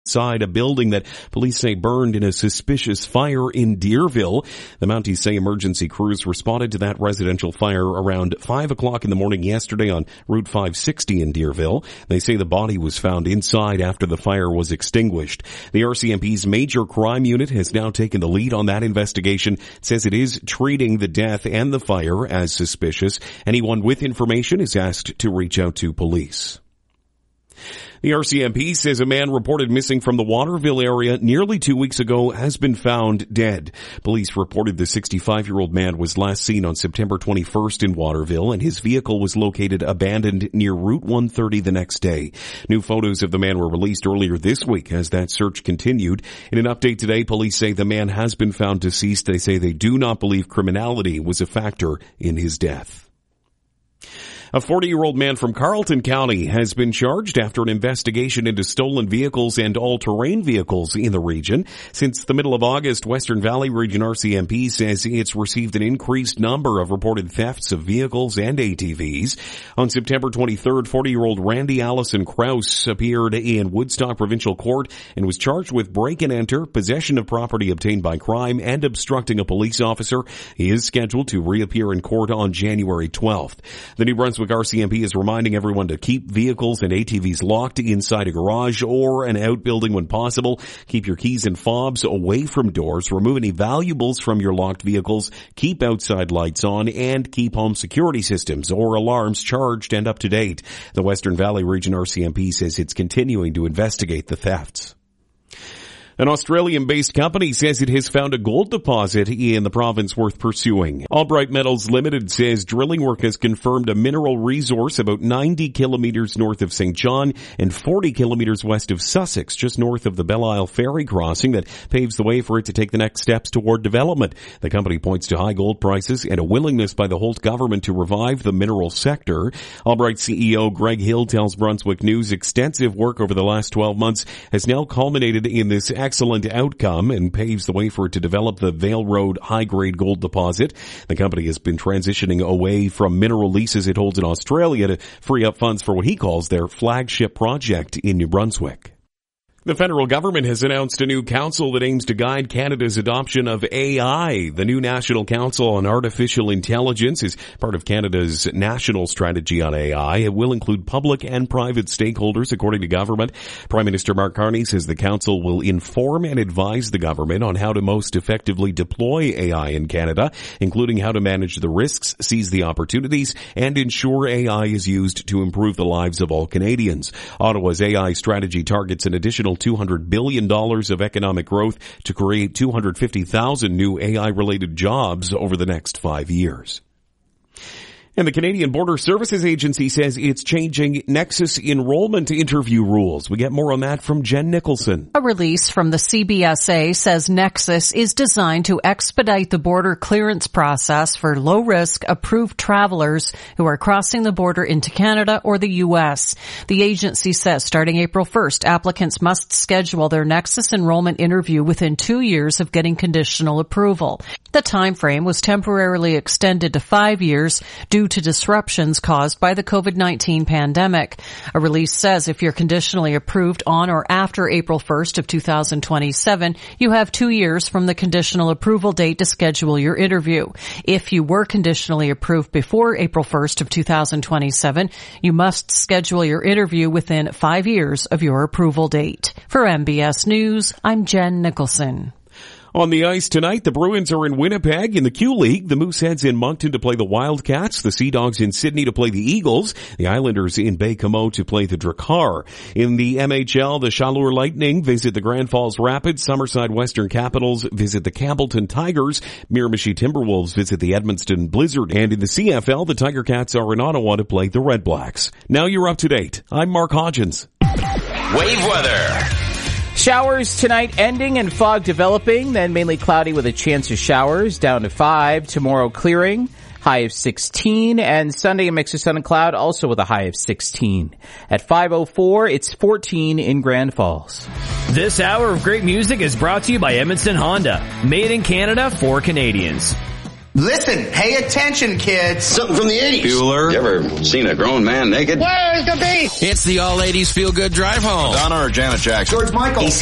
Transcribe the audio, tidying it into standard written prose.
inside a building that police say burned in a suspicious fire in Deerville. The Mounties say emergency crews responded to that residential fire around 5 o'clock in the morning yesterday on Route 560 in Deerville. They say the body was found inside after the fire was extinguished. The RCMP's major crime unit has now taken the lead on that investigation. It says it is treating the death and the fire as suspicious. Anyone with information is asked to reach out to police. The RCMP says a man reported missing from the Waterville area nearly 2 weeks ago has been found dead. Police reported the 65-year-old man was last seen on September 21st in Waterville, and his vehicle was located abandoned near Route 130 the next day. New photos of the man were released earlier this week as that search continued. In an update today, police say the man has been found deceased. They say they do not believe criminality was a factor in his death. A 40-year-old man from Carleton County has been charged after an investigation into stolen vehicles and all-terrain vehicles in the region. Since the middle of August, Western Valley Region RCMP says it's received an increased number of reported thefts of vehicles and ATVs. On September 23rd, 40-year-old Randy Allison Krause appeared in Woodstock Provincial Court and was charged with break and enter, possession of property obtained by crime, and obstructing a police officer. He is scheduled to reappear in court on January 12th. The New Brunswick RCMP is reminding everyone to keep vehicles and ATVs locked inside a garage or an outbuilding when possible. Keep your keys and fobs away from doors. Remove any valuables from your locked vehicles. Keep outside lights on and keep home security systems or alarms charged and up to date. The Western Valley Region RCMP says it's continuing to investigate the thefts. An Australian-based company says it has found a gold deposit in the province worth pursuing. Albright Metals Limited says drilling work has confirmed a mineral resource about 90 kilometers north of St. John and 40 kilometers west of Sussex, just north of the Belle Isle ferry crossing that paves the way for it to take the next steps toward development. The company points to high gold prices and a willingness by the Holt government to revive the mineral sector. Albright CEO Greg Hill tells Brunswick News extensive work over the last 12 months has now culminated in this excellent outcome and paves the way for it to develop the Vale Road high-grade gold deposit. The company has been transitioning away from mineral leases it holds in Australia to free up funds for what he calls their flagship project in New Brunswick. The federal government has announced a new council that aims to guide Canada's adoption of AI. The new National Council on Artificial Intelligence is part of Canada's national strategy on AI. It will include public and private stakeholders, according to government. Prime Minister Mark Carney says the council will inform and advise the government on how to most effectively deploy AI in Canada, including how to manage the risks, seize the opportunities, and ensure AI is used to improve the lives of all Canadians. Ottawa's AI strategy targets an additional $200 billion of economic growth to create 250,000 new AI-related jobs over the next 5 years. And the Canadian Border Services Agency says it's changing Nexus enrollment interview rules. We get more on that from Jen Nicholson. A release from the CBSA says Nexus is designed to expedite the border clearance process for low-risk, approved travelers who are crossing the border into Canada or the U.S. The agency says starting April 1st, applicants must schedule their Nexus enrollment interview within 2 years of getting conditional approval. The time frame was temporarily extended to 5 years due to disruptions caused by the COVID-19 pandemic. A release says if you're conditionally approved on or after April 1st of 2027, you have 2 years from the conditional approval date to schedule your interview. If you were conditionally approved before April 1st of 2027, you must schedule your interview within 5 years of your approval date. For MBS News, I'm Jen Nicholson. On the ice tonight, the Bruins are in Winnipeg in the Q League. The Mooseheads in Moncton to play the Wildcats. The Sea Dogs in Sydney to play the Eagles. The Islanders in Baie-Comeau to play the Drakkar. In the MHL, the Chaleur Lightning visit the Grand Falls Rapids. Summerside Western Capitals visit the Campbellton Tigers. Miramichi Timberwolves visit the Edmundston Blizzard. And in the CFL, the Tiger Cats are in Ottawa to play the Red Blacks. Now you're up to date. I'm Mark Hodgins. Wave weather. Showers tonight ending and fog developing, then mainly cloudy with a chance of showers, down to 5. Tomorrow clearing, high of 16. And Sunday a mix of sun and cloud, also with a high of 16. At 5:04, it's 14 in Grand Falls. This hour of great music is brought to you by Edmundston Honda. Made in Canada for Canadians. Listen, pay attention, kids. Something from the 80s. Bueller. You ever seen a grown man naked? Where's the beast? It's the all-ladies feel-good drive home. Donna or Janet Jackson? George Michael.